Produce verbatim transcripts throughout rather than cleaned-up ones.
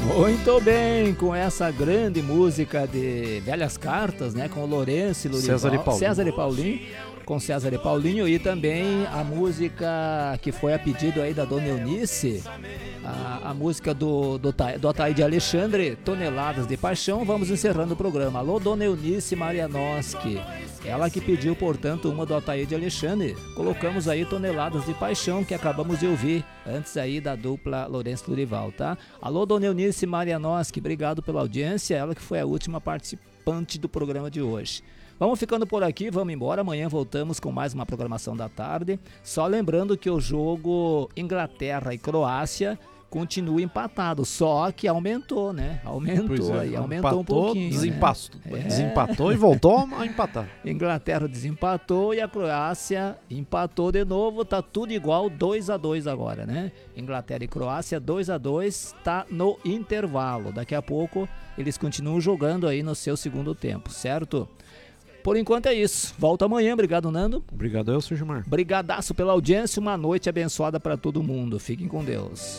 Muito bem, com essa grande música de Velhas Cartas, né? Com o Lourenço e Lurival, César e Paulinho. César e Paulinho, com César e Paulinho, e também a música que foi a pedido aí da Dona Eunice, a, a música do, do, do Ataíde Alexandre, Toneladas de Paixão. Vamos encerrando o programa. Alô, Dona Eunice Marianoski, ela que pediu, portanto, uma do Ataíde Alexandre. Colocamos aí Toneladas de Paixão, que acabamos de ouvir antes aí da dupla Lourenço Lurival, tá? Alô, Dona Eunice Marianoski, obrigado pela audiência, ela que foi a última participante do programa de hoje. Vamos ficando por aqui, vamos embora. Amanhã voltamos com mais uma programação da tarde. Só lembrando que o jogo Inglaterra e Croácia continua empatado, só que aumentou, né? Aumentou, é, aí, aumentou empatou, um pouquinho. Desempatou, né? desempatou é. E voltou a empatar. Inglaterra desempatou e a Croácia empatou de novo, tá tudo igual, dois a dois agora, né? Inglaterra e Croácia, dois a dois, tá no intervalo. Daqui a pouco eles continuam jogando aí no seu segundo tempo, certo? Por enquanto é isso. Volta amanhã. Obrigado, Nando. Obrigado, Elcio Gilmar. Brigadaço pela audiência. Uma noite abençoada para todo mundo. Fiquem com Deus.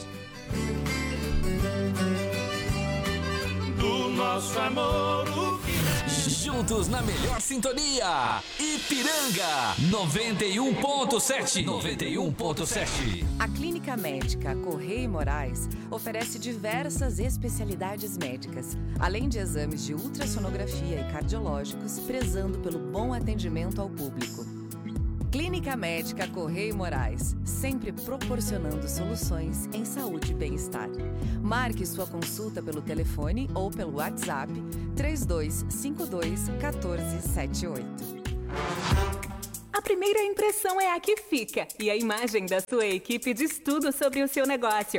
Do nosso amor, o que... Juntos na melhor sintonia. Ipiranga noventa e um ponto sete. noventa e um ponto sete. A Clínica Médica Correia e Moraes oferece diversas especialidades médicas, além de exames de ultrassonografia e cardiológicos, prezando pelo bom atendimento ao público. Clínica Médica Correia e Moraes, sempre proporcionando soluções em saúde e bem-estar. Marque sua consulta pelo telefone ou pelo WhatsApp três dois cinco dois um quatro sete oito. A primeira impressão é a que fica e a imagem da sua equipe diz tudo sobre o seu negócio.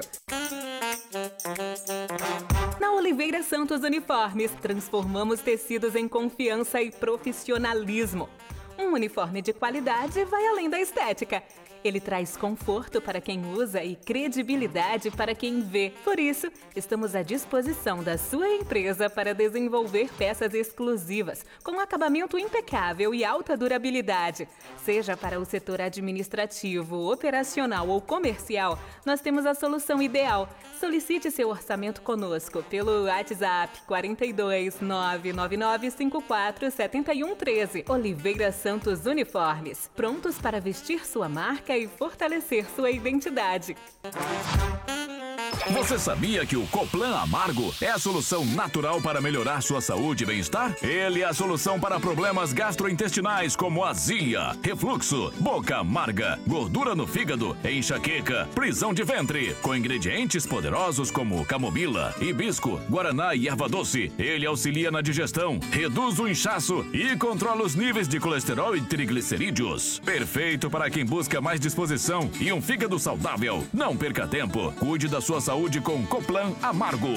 Na Oliveira Santos Uniformes, transformamos tecidos em confiança e profissionalismo. Um uniforme de qualidade vai além da estética. Ele traz conforto para quem usa e credibilidade para quem vê. Por isso, estamos à disposição da sua empresa para desenvolver peças exclusivas, com acabamento impecável e alta durabilidade. Seja para o setor administrativo, operacional ou comercial, nós temos a solução ideal. Solicite seu orçamento conosco pelo WhatsApp quatro dois nove nove nove cinco quatro sete um um três. Oliveira Santos Uniformes, prontos para vestir sua marca e fortalecer sua identidade. Você sabia que o Coplan Amargo é a solução natural para melhorar sua saúde e bem-estar? Ele é a solução para problemas gastrointestinais como azia, refluxo, boca amarga, gordura no fígado, enxaqueca, prisão de ventre. Com ingredientes poderosos como camomila, hibisco, guaraná e erva doce, ele auxilia na digestão, reduz o inchaço e controla os níveis de colesterol e triglicerídeos. Perfeito para quem busca mais disposição e um fígado saudável. Não perca tempo, cuide da sua saúde com Coplan Amargo.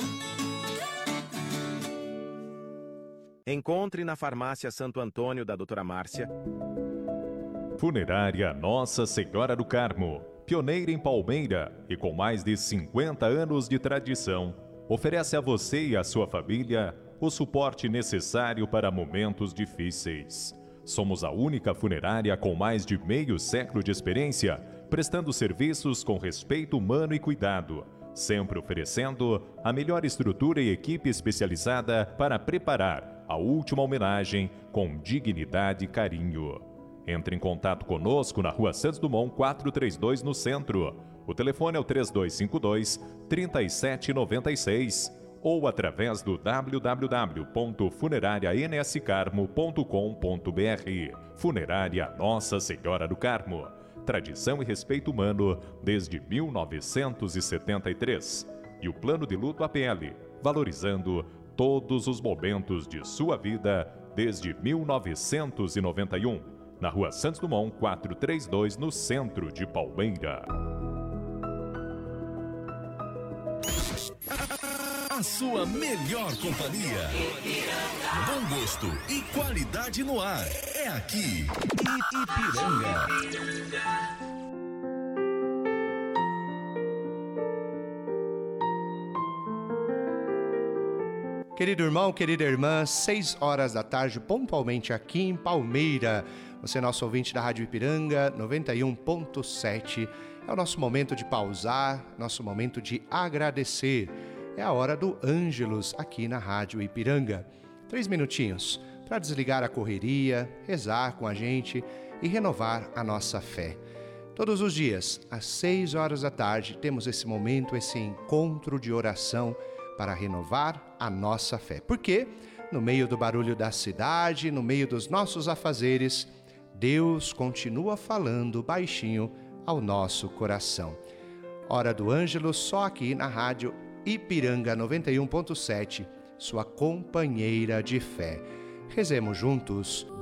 Encontre na farmácia Santo Antônio da doutora Márcia. Funerária Nossa Senhora do Carmo, pioneira em Palmeira e com mais de cinquenta anos de tradição, oferece a você e a sua família o suporte necessário para momentos difíceis. Somos a única funerária com mais de meio século de experiência, prestando serviços com respeito humano e cuidado, sempre oferecendo a melhor estrutura e equipe especializada para preparar a última homenagem com dignidade e carinho. Entre em contato conosco na Rua Santos Dumont quatrocentos e trinta e dois, no centro. O telefone é o três dois cinco dois, três sete nove seis ou através do w w w ponto funerária n s carmo ponto com ponto b r. Funerária Nossa Senhora do Carmo. Tradição e respeito humano desde mil novecentos e setenta e três. E o plano de luto A P L, valorizando todos os momentos de sua vida desde mil novecentos e noventa e um. Na Rua Santos Dumont quatrocentos e trinta e dois, no centro de Palmeira. A sua melhor companhia. Bom gosto e qualidade no ar. É aqui, Ipiranga. Querido irmão, querida irmã, seis horas da tarde, pontualmente aqui em Palmeira. Você é nosso ouvinte da Rádio Ipiranga, noventa e um ponto sete. É o nosso momento de pausar, nosso momento de agradecer. é a hora do Ângelus aqui na Rádio Ipiranga. Três minutinhos para desligar a correria, rezar com a gente e renovar a nossa fé. Todos os dias, às seis horas da tarde, temos esse momento, esse encontro de oração para renovar a nossa fé. Porque, no meio do barulho da cidade, no meio dos nossos afazeres, Deus continua falando baixinho ao nosso coração. Hora do Ângelus, só aqui na Rádio Ipiranga noventa e um ponto sete, sua companheira de fé. Rezemos juntos.